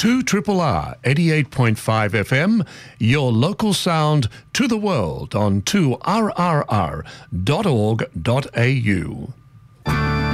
2 R 88.5 FM, your local sound to the world on 2rrr.org.au.